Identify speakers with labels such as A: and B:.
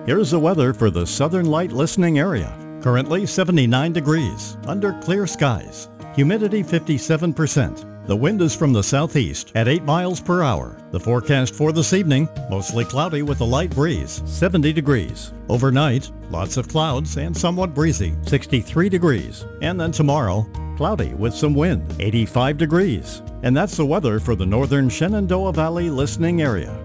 A: Here's the weather for the Southern Light listening area. Currently 79 degrees, under clear skies. Humidity 57%. The wind is from the southeast at 8 miles per hour. The forecast for this evening, mostly cloudy with a light breeze, 70 degrees. Overnight, lots of clouds and somewhat breezy, 63 degrees. And then tomorrow, cloudy with some wind, 85 degrees. And that's the weather for the northern Shenandoah Valley listening area.